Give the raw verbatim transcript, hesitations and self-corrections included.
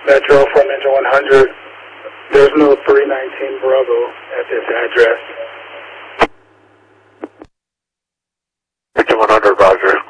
Metro from Engine one hundred. There's no three nineteen Bravo at this address. Engine one hundred, Roger.